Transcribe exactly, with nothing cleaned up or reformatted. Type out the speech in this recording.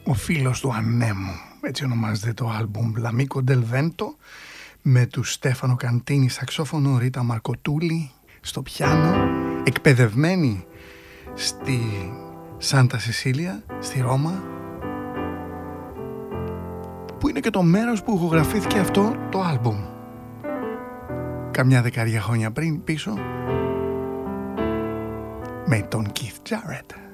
Ο φίλος του ανέμου, έτσι ονομάζεται το άλμπουμ L'Amico del Vento, με τους Στέφανο Καντίνη σαξόφωνο, Ρίτα Μαρκοτούλη στο πιάνο, εκπαιδευμένοι στη Σάντα Σεσίλια, στη Ρώμα, που είναι και το μέρος που ηχογραφήθηκε αυτό το άλμπουμ καμιά δεκαετία χρόνια πριν πίσω, με τον Keith Jarrett.